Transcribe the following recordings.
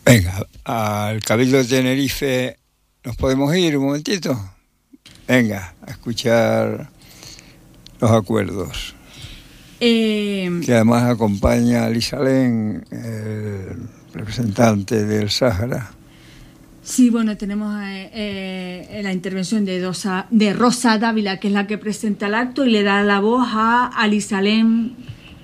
Venga, al Cabildo de Tenerife, ¿nos podemos ir un momentito? Venga, a escuchar los acuerdos. Que además acompaña a Lisalén, el representante del Sáhara. Sí, bueno, tenemos la intervención de Rosa Dávila, que es la que presenta el acto, y le da la voz a Alisalem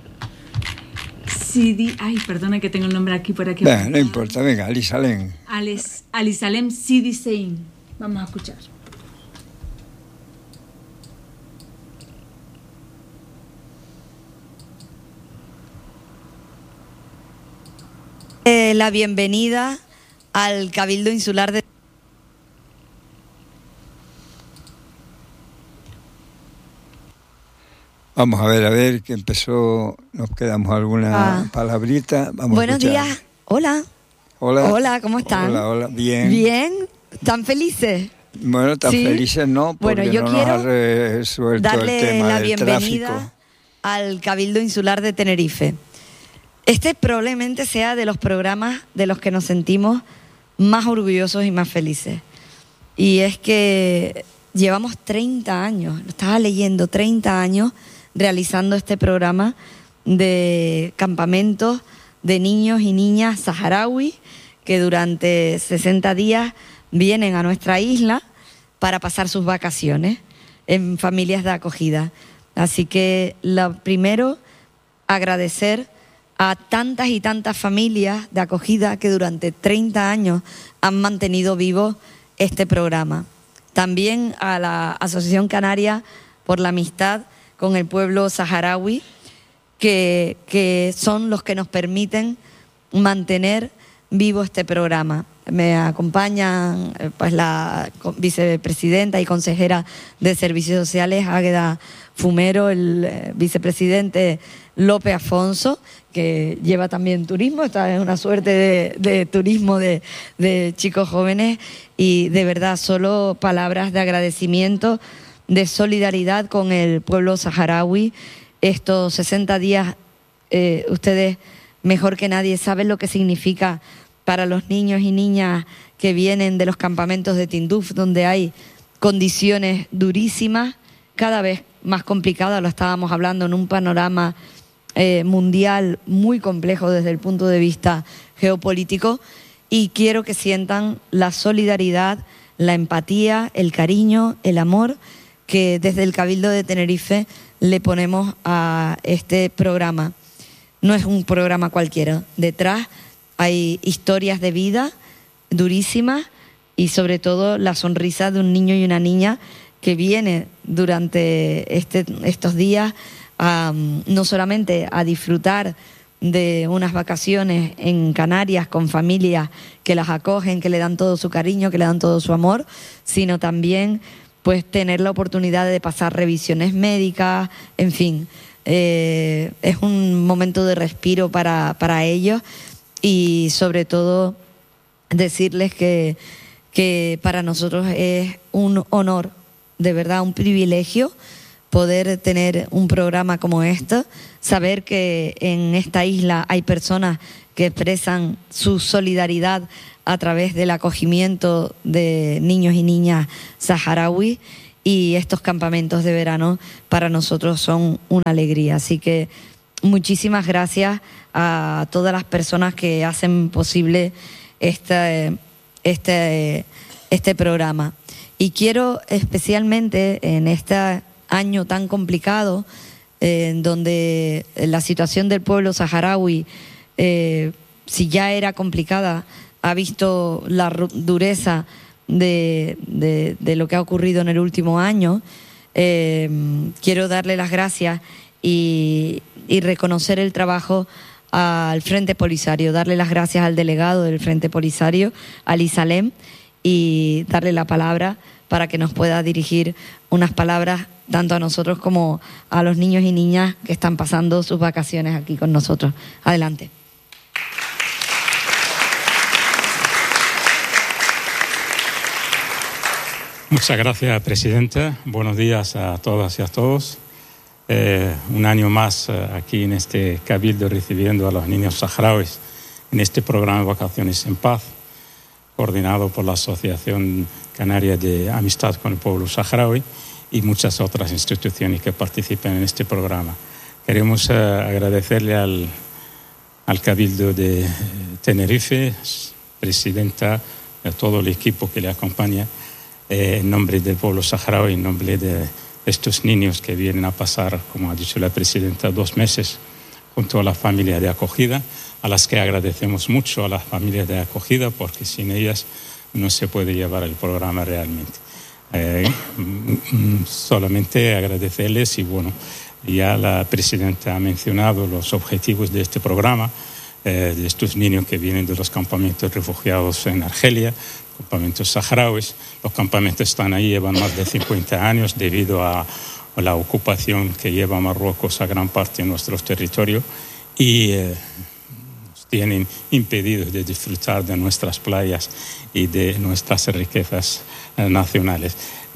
Sidi. Ay, perdona que tengo el nombre aquí por aquí. No importa, venga, Alisalem. Alisalem Sidi Sein. Vamos a escuchar. La bienvenida al Cabildo Insular de... Vamos a ver, que empezó, nos quedamos alguna palabrita. Vamos Buenos días, hola. Hola, ¿cómo están? Hola, bien. Bien, ¿están felices? Bueno, tan ¿Sí? felices no, porque bueno, yo no quiero nos ha resuelto darle el tema la del bienvenida tráfico. Al Cabildo Insular de Tenerife. Este probablemente sea de los programas de los que nos sentimos más orgullosos y más felices. Y es que llevamos 30 años, lo estaba leyendo, 30 años realizando este programa de campamentos de niños y niñas saharauis que durante 60 días vienen a nuestra isla para pasar sus vacaciones en familias de acogida. Así que lo primero, agradecer a tantas y tantas familias de acogida que durante 30 años han mantenido vivo este programa. También a la Asociación Canaria por la Amistad con el pueblo saharaui, que son los que nos permiten mantener vivo este programa. Me acompañan pues la vicepresidenta y consejera de Servicios Sociales, Águeda Fumero, el vicepresidente López Afonso, que lleva también turismo, está en una suerte de turismo de chicos jóvenes, y de verdad solo palabras de agradecimiento, de solidaridad con el pueblo saharaui. Estos 60 días, ustedes mejor que nadie saben lo que significa para los niños y niñas que vienen de los campamentos de Tinduf, donde hay condiciones durísimas, cada vez más complicadas, lo estábamos hablando, en un panorama mundial muy complejo desde el punto de vista geopolítico, y quiero que sientan la solidaridad, la empatía, el cariño, el amor que desde el Cabildo de Tenerife le ponemos a este programa. No es un programa cualquiera, detrás hay historias de vida durísimas y sobre todo la sonrisa de un niño y una niña que viene durante estos días no solamente a disfrutar de unas vacaciones en Canarias con familias que las acogen, que le dan todo su cariño, que le dan todo su amor, sino también pues tener la oportunidad de pasar revisiones médicas, en fin. Es un momento de respiro para ellos, y sobre todo decirles que para nosotros es un honor, de verdad un privilegio, poder tener un programa como este, saber que en esta isla hay personas que expresan su solidaridad a través del acogimiento de niños y niñas saharauis, y estos campamentos de verano para nosotros son una alegría. Así que muchísimas gracias a todas las personas que hacen posible este programa. Y quiero especialmente en este año tan complicado, en donde la situación del pueblo saharaui, si ya era complicada, ha visto la dureza de lo que ha ocurrido en el último año. Quiero darle las gracias y reconocer el trabajo al Frente Polisario, darle las gracias al delegado del Frente Polisario, Alisalem, y darle la palabra para que nos pueda dirigir unas palabras tanto a nosotros como a los niños y niñas que están pasando sus vacaciones aquí con nosotros. Adelante. Muchas gracias, Presidenta. Buenos días a todas y a todos. Un año más aquí en este Cabildo recibiendo a los niños saharauis en este programa de Vacaciones en Paz, coordinado por la Asociación Canaria de Amistad con el Pueblo Saharaui y muchas otras instituciones que participan en este programa. Queremos agradecerle al Cabildo de Tenerife, presidenta, a todo el equipo que le acompaña, en nombre del pueblo saharaui, en nombre de estos niños que vienen a pasar, como ha dicho la presidenta, 2 meses junto a la familia de acogida, a las que agradecemos mucho a las familias de acogida, porque sin ellas no se puede llevar el programa realmente. Solamente agradecerles y bueno, ya la presidenta ha mencionado los objetivos de este programa, de estos niños que vienen de los campamentos refugiados en Argelia, campamentos saharauis. Los campamentos están ahí, llevan más de 50 años debido a la ocupación que lleva Marruecos a gran parte de nuestros territorios y nos tienen impedidos de disfrutar de nuestras playas y de nuestras riquezas nacionales.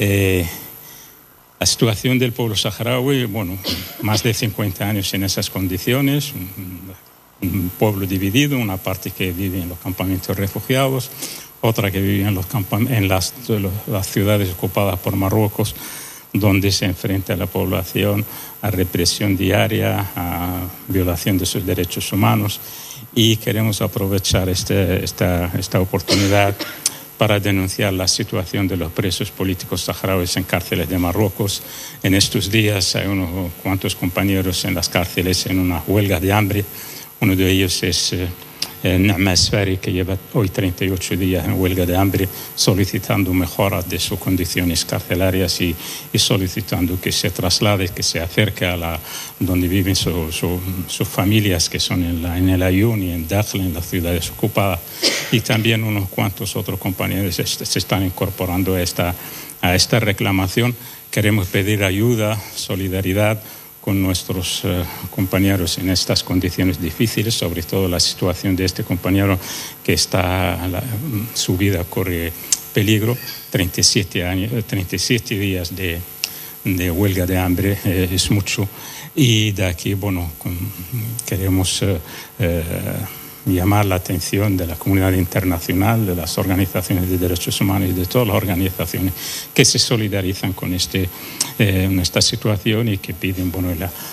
La situación del pueblo saharaui, bueno, más de 50 años en esas condiciones, un pueblo dividido, una parte que vive en los campamentos refugiados, otra que vive en las ciudades ocupadas por Marruecos, donde se enfrenta a la población a represión diaria, a violación de sus derechos humanos. Y queremos aprovechar esta oportunidad para denunciar la situación de los presos políticos saharauis en cárceles de Marruecos. En estos días hay unos cuantos compañeros en las cárceles en una huelga de hambre. Uno de ellos es Naama Asfari, que lleva hoy 38 días en huelga de hambre, solicitando mejoras de sus condiciones carcelarias y solicitando que se traslade, que se acerque a donde viven sus familias, que son en el Ayun y en Dakhla, en las ciudades ocupadas. Y también unos cuantos otros compañeros se están incorporando a esta reclamación. Queremos pedir ayuda, solidaridad con nuestros compañeros en estas condiciones difíciles, sobre todo la situación de este compañero que su vida corre peligro. 37 días de huelga de hambre es mucho, y de aquí, bueno, queremos llamar la atención de la comunidad internacional, de las organizaciones de derechos humanos y de todas las organizaciones que se solidarizan con esta situación y que piden, bueno,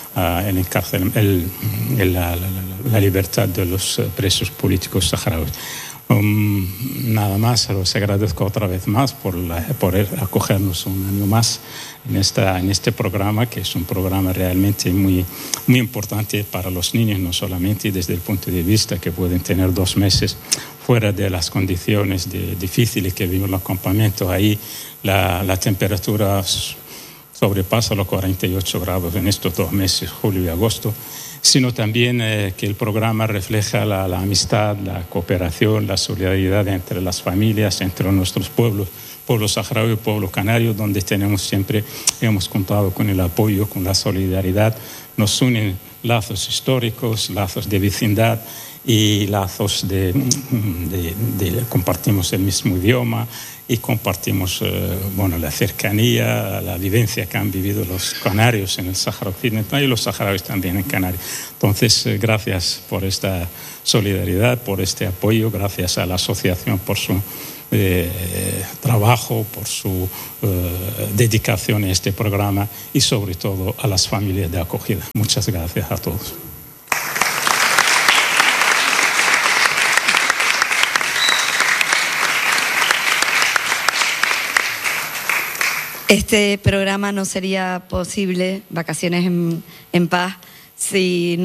la libertad de los presos políticos saharauis. Nada más, los agradezco otra vez más por acogernos un año más en este programa, que es un programa realmente muy, muy importante para los niños, no solamente desde el punto de vista que pueden tener 2 meses fuera de las condiciones difíciles que viven los campamentos. Ahí la temperatura sobrepasa los 48 grados en estos 2 meses, julio y agosto, sino también que el programa refleja la amistad, la cooperación, la solidaridad entre las familias, entre nuestros pueblos, pueblo saharaui y pueblo canario, donde hemos contado con el apoyo, con la solidaridad. Nos unen lazos históricos, lazos de vecindad y lazos compartimos el mismo idioma y compartimos la cercanía, la vivencia que han vivido los canarios en el Sáhara Occidental y los saharauis también en Canarias. Entonces, gracias por esta solidaridad, por este apoyo, gracias a la asociación por su trabajo, por su dedicación a este programa y sobre todo a las familias de acogida. Muchas gracias a todos. Este programa no sería posible, Vacaciones en Paz, si